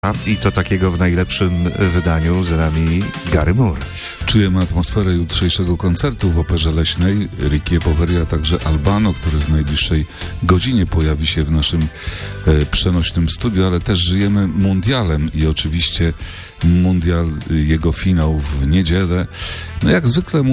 I to takiego w najlepszym wydaniu, za nami Gary Moore. Czujemy atmosferę jutrzejszego koncertu w Operze Leśnej. Ricky Poveri, a także Albano, który w najbliższej godzinie pojawi się w naszym przenośnym studiu, ale też żyjemy mundialem i oczywiście mundial, jego finał w niedzielę. No jak zwykle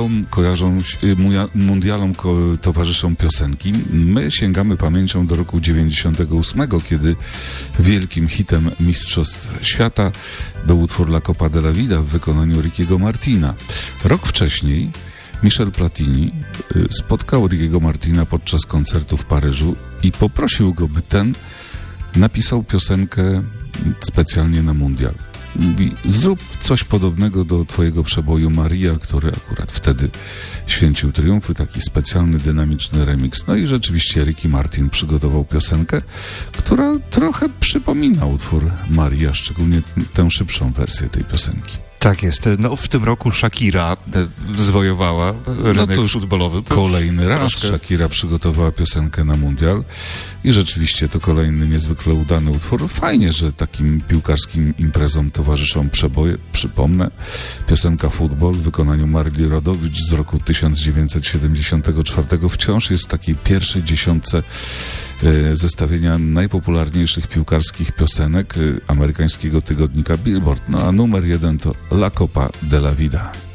mundialom towarzyszą piosenki. My sięgamy pamięcią do roku 98, kiedy wielkim hitem Mistrzostw Świata był utwór La Copa de la Vida w wykonaniu Rickiego Martina. Rok wcześniej Michel Platini spotkał Rickiego Martina podczas koncertu w Paryżu i poprosił go, by ten napisał piosenkę specjalnie na mundial. Mówi, zrób coś podobnego do twojego przeboju Maria, który akurat wtedy święcił triumfy, taki specjalny, dynamiczny remix. No i rzeczywiście Ricky Martin przygotował piosenkę, która trochę przypomina utwór Maria, szczególnie tę szybszą wersję tej piosenki. Tak jest. No w tym roku Shakira zwojowała rynek futbolowy. Kolejny raz Shakira przygotowała piosenkę na mundial i rzeczywiście to kolejny niezwykle udany utwór. Fajnie, że takim piłkarskim imprezom towarzyszą przeboje. Przypomnę, piosenka Futbol w wykonaniu Maryli Rodowicz z roku 1974 wciąż jest w takiej pierwszej dziesiątce zestawienia najpopularniejszych piłkarskich piosenek amerykańskiego tygodnika Billboard. No a numer 1 to La Copa de la Vida.